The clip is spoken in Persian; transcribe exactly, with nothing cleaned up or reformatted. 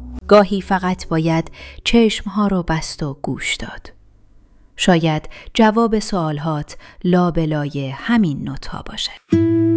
گاهی فقط باید چشمها رو بست و گوش داد. شاید جواب سوالهات لابلای همین نوت‌ها باشه.